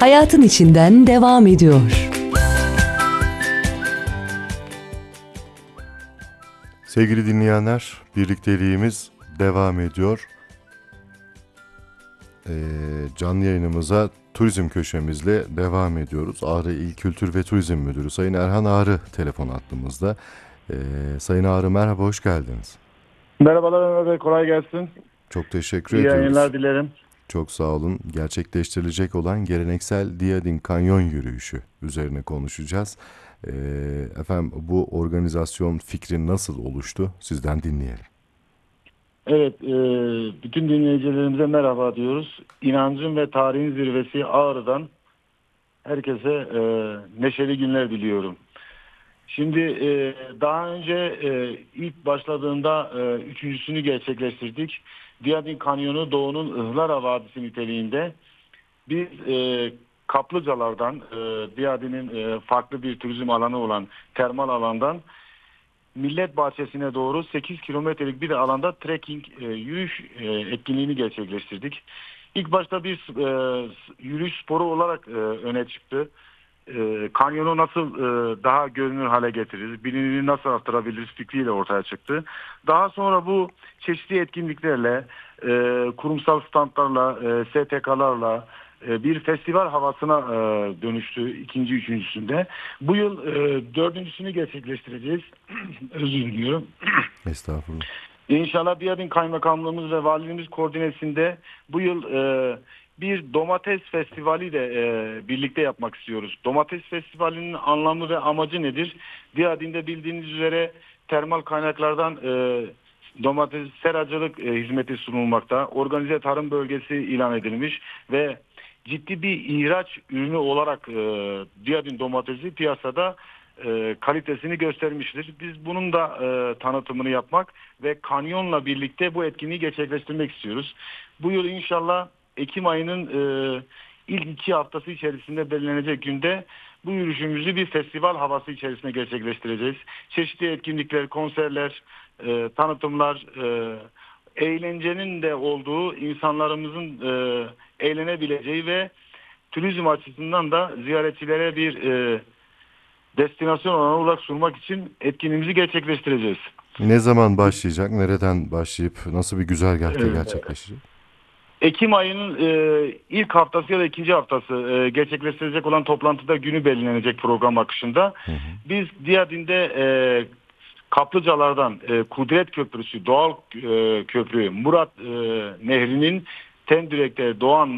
hayatın içinden devam ediyor. Sevgili dinleyenler, birlikteliğimiz devam ediyor. Canlı yayınımıza turizm köşemizle devam ediyoruz. Ağrı İl Kültür ve Turizm Müdürü Sayın Erhan Ağrı telefon hattımızda. Sayın Ağrı merhaba, hoş geldiniz. Merhabalar Ömer Bey, kolay gelsin. Çok teşekkür İyi ediyoruz. yayınlar dilerim. Çok sağ olun. Gerçekleştirilecek olan geleneksel Diyadin Kanyon Yürüyüşü üzerine konuşacağız. Efendim, bu organizasyon fikri nasıl oluştu? Sizden dinleyelim. Evet, bütün dinleyicilerimize merhaba diyoruz. İnancın ve tarihin zirvesi Ağrı'dan herkese neşeli günler diliyorum. Şimdi daha önce ilk başladığında üçüncüsünü gerçekleştirdik. Diyadin Kanyonu Doğu'nun Ihlara Vadisi niteliğinde. Biz Kaplıcalar'dan, Diyadin'in farklı bir turizm alanı olan termal alandan Millet Bahçesi'ne doğru 8 kilometrelik bir alanda trekking yürüyüş etkinliğini gerçekleştirdik. İlk başta bir yürüyüş sporu olarak öne çıktı. Kanyonu nasıl daha görünür hale getiririz, bilinirliğini nasıl arttırabiliriz fikriyle ortaya çıktı. Daha sonra bu çeşitli etkinliklerle, kurumsal standlarla, STK'larla bir festival havasına dönüştü ikinci, üçüncüsünde. Bu yıl dördüncüsünü gerçekleştireceğiz. Özür diliyorum. Estağfurullah. İnşallah Diyadin Kaymakamlığımız ve Valiliğimiz koordinesinde bu yıl bir domates festivali de birlikte yapmak istiyoruz. Domates festivalinin anlamı ve amacı nedir? Diyadin'de bildiğiniz üzere termal kaynaklardan domates seracılık hizmeti sunulmakta. Organize tarım bölgesi ilan edilmiş ve ciddi bir ihraç ürünü olarak Diyadin domatesi piyasada kalitesini göstermiştir. Biz bunun da tanıtımını yapmak ve kanyonla birlikte bu etkinliği gerçekleştirmek istiyoruz. Bu yıl inşallah Ekim ayının ilk 2 haftası içerisinde belirlenecek günde bu yürüyüşümüzü bir festival havası içerisinde gerçekleştireceğiz. Çeşitli etkinlikler, konserler, tanıtımlar, eğlencenin de olduğu, insanlarımızın eğlenebileceği ve turizm açısından da ziyaretçilere bir destinasyon alanı olarak sunmak için etkinliğimizi gerçekleştireceğiz. Ne zaman başlayacak? Nereden başlayıp nasıl bir güzergahta gerçekleşecek? Ekim ayının ilk haftası ya da ikinci haftası gerçekleştirecek olan toplantıda günü belirlenecek program akışında. Biz Diyadin'de Kaplıcalar'dan Kudret Köprüsü, doğal köprü Murat Nehri'nin Tendirek'te doğan